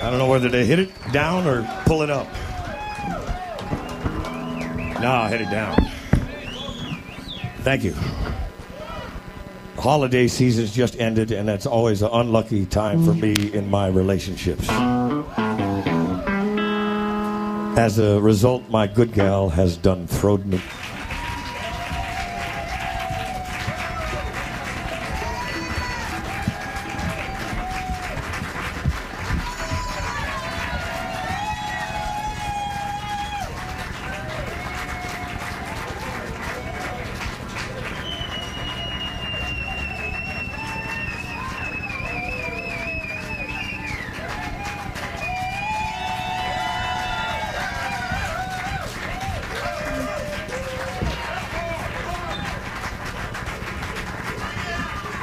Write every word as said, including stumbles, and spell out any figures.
I don't know whether to hit it down or pull it up. No, I hit it down. Thank you. Holiday season's just ended, and that's always an unlucky time for me in my relationships. As a result, my good gal has done throwed me.